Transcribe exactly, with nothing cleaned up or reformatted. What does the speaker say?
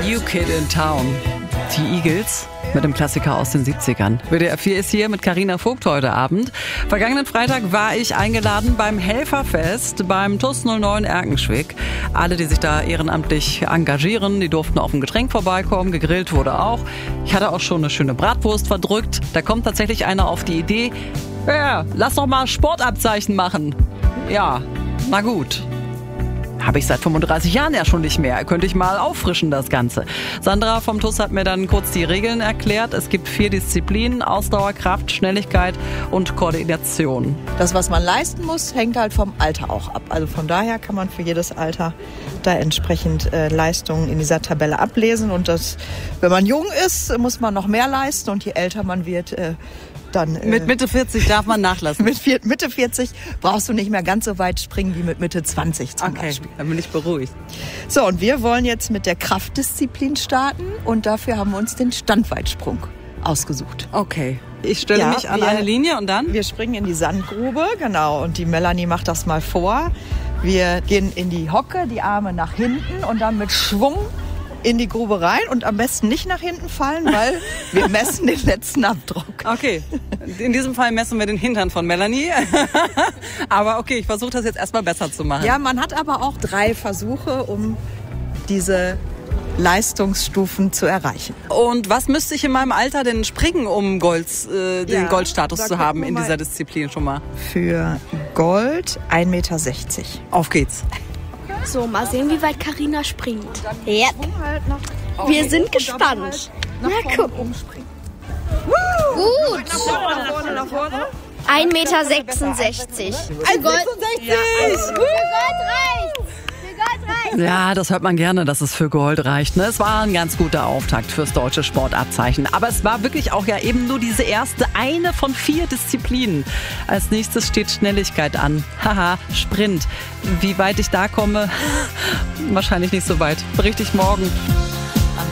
New Kid in Town. Die Eagles mit dem Klassiker aus den siebzigern. W D R vier ist hier mit Carina Vogt heute Abend. Vergangenen Freitag war ich eingeladen beim Helferfest beim T U S null neun Erkenschwick. Alle, die sich da ehrenamtlich engagieren, die durften auf ein Getränk vorbeikommen. Gegrillt wurde auch. Ich hatte auch schon eine schöne Bratwurst verdrückt. Da kommt tatsächlich einer auf die Idee, ja, lass doch mal Sportabzeichen machen. Ja, na gut. Habe ich seit fünfunddreißig Jahren ja schon nicht mehr. Könnte ich mal auffrischen, das Ganze. Sandra vom T U S hat mir dann kurz die Regeln erklärt. Es gibt vier Disziplinen: Ausdauer, Kraft, Schnelligkeit und Koordination. Das, was man leisten muss, hängt halt vom Alter auch ab. Also von daher kann man für jedes Alter da entsprechend äh, Leistungen in dieser Tabelle ablesen. Und das, wenn man jung ist, muss man noch mehr leisten. Und je älter man wird, äh, dann... Äh, mit Mitte vierzig darf man nachlassen. Mit vier, Mitte vierzig brauchst du nicht mehr ganz so weit springen wie mit Mitte zwanzig zum okay, Beispiel. Dann bin ich beruhigt. So, und wir wollen jetzt mit der Kraftdisziplin starten. Und dafür haben wir uns den Standweitsprung ausgesucht. Okay. Ich stelle Ja, mich an wir- eine Linie und dann? Wir springen in die Sandgrube, genau. Und die Melanie macht das mal vor. Wir gehen in die Hocke, die Arme nach hinten und dann mit Schwung in die Grube rein und am besten nicht nach hinten fallen, weil wir messen den letzten Abdruck. Okay, in diesem Fall messen wir den Hintern von Melanie. Aber okay, ich versuche das jetzt erstmal besser zu machen. Ja, man hat aber auch drei Versuche, um diese Leistungsstufen zu erreichen. Und was müsste ich in meinem Alter denn springen, um Gold, äh, den Ja, Goldstatus da zu gucken haben wir in mal. dieser Disziplin schon mal? Für Gold ein Meter sechzig. Auf geht's. So, mal sehen, wie weit Carina springt. Ja, Halt nach, wir sind gespannt. Na, guck. umspringen. Gut. Nach vorne, nach vorne. ein Meter sechsundsechzig. Für Gold, für Gold reicht. Für Gold reicht. Ja, das hört man gerne, dass es für Gold reicht. Ne? Es war ein ganz guter Auftakt fürs deutsche Sportabzeichen. Aber es war wirklich auch ja eben nur diese erste, eine von vier Disziplinen. Als nächstes steht Schnelligkeit an. Haha, Sprint. Wie weit ich da komme? Wahrscheinlich nicht so weit. Berichte ich morgen.